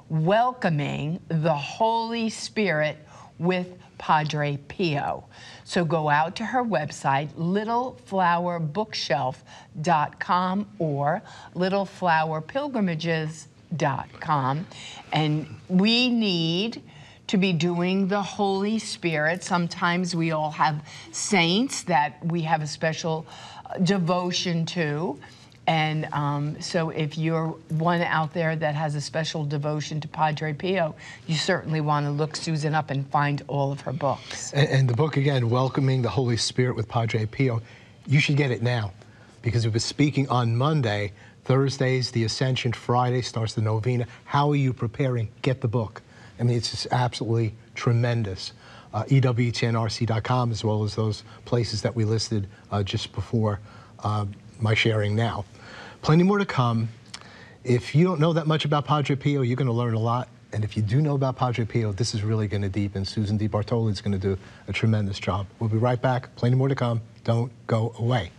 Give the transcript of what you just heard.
welcoming the Holy Spirit with Padre Pio. So go out to her website, littleflowerbookshelf.com or littleflowerpilgrimages.com. And we need to be doing the Holy Spirit. Sometimes we all have saints that we have a special devotion to. And so if you're one out there that has a special devotion to Padre Pio, you certainly want to look Susan up and find all of her books. And the book, again, Welcoming the Holy Spirit with Padre Pio, you should get it now, because it was speaking on Monday. Thursday's the Ascension, Friday starts the Novena. How are you preparing? Get the book. I mean, it's just absolutely tremendous. EWTNRC.com, as well as those places that we listed just before my sharing now. Plenty more to come. If you don't know that much about Padre Pio, you're going to learn a lot. And if you do know about Padre Pio, this is really going to deepen. Susan DiBartoli is going to do a tremendous job. We'll be right back. Plenty more to come. Don't go away.